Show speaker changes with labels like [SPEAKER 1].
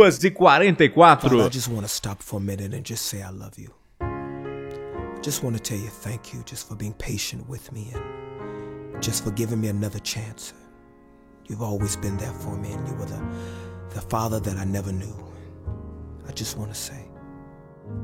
[SPEAKER 1] 2h44.
[SPEAKER 2] I just want to stop for a minute and just say I love you. Just want to tell you thank you just for being patient with me and just for giving me another chance. You've always been there for me, and you were the father that I never knew. I just want to say